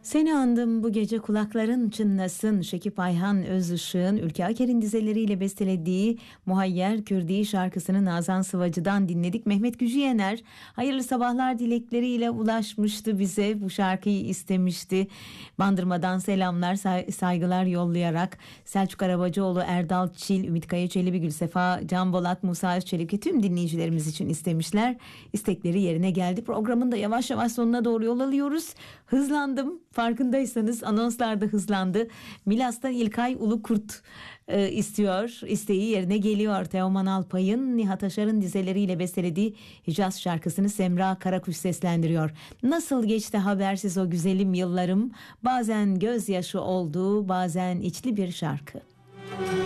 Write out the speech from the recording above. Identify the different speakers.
Speaker 1: Seni andım bu gece kulakların çınlasın. Şekip Ayhan Özışık'ın Ülke Aker'in dizeleriyle bestelediği Muhayyer Kürdi şarkısını Nazan Sıvacı'dan dinledik. Mehmet Gücüyener hayırlı sabahlar dilekleriyle ulaşmıştı bize. Bu şarkıyı istemişti. Bandırmadan selamlar, saygılar yollayarak Selçuk Arabacıoğlu, Erdal Çil, Ümit Kaya Çelebi, Gülsefa Can Bolat, Musa Özçelik'i tüm dinleyicilerimiz için istemişler. İstekleri yerine geldi. Programın da yavaş yavaş sonuna doğru yol alıyoruz. Hızlandım. Farkındaysanız anonslar da hızlandı. Milas'tan İlkay Ulukurt istiyor. İsteği yerine geliyor. Teoman Alpay'ın Nihat Aşar'ın dizeleriyle bestelediği Hicaz şarkısını Semra Karakuş seslendiriyor. Nasıl geçti habersiz o güzelim yıllarım? Bazen gözyaşı oldu, bazen içli bir şarkı.